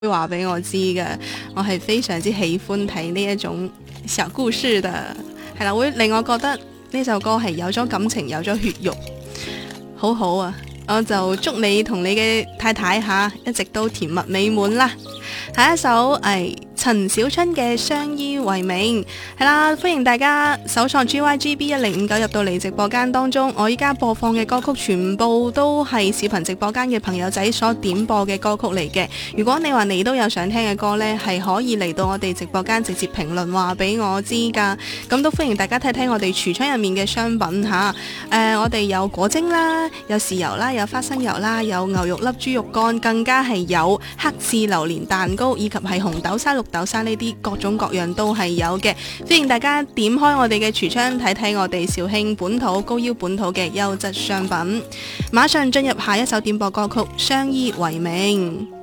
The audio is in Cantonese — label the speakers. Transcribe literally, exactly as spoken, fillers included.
Speaker 1: 會話俾我知嘅，我係非常之喜歡睇呢一種小故事嘅，係啦，會令我覺得呢首歌係有咗感情，有咗血肉，好好啊！我就祝你同你嘅太太吓一直都甜蜜美滿啦。下一首係陳小春嘅相依為命，係啦，歡迎大家搜索 G Y G B 一零五九入到嚟直播間當中。我依家播放嘅歌曲全部都係視頻直播間嘅朋友仔所點播嘅歌曲嚟嘅。如果你話你都有想聽嘅歌呢，係可以嚟到我哋直播間直接評論話俾我知噶。咁都歡迎大家睇睇我哋櫥窗入面嘅商品吓，誒、呃，我哋有果精啦，有豉油啦，有花生油啦，有牛肉粒、豬肉乾，更加係有黑刺榴蓮蛋糕，以及係紅豆沙、綠豆沙呢啲各種各樣都係有嘅。歡迎大家點開我哋嘅櫥窗睇睇我哋肇慶本土高腰本土嘅優質商品。馬上進入下一首點播歌曲《相依為命》。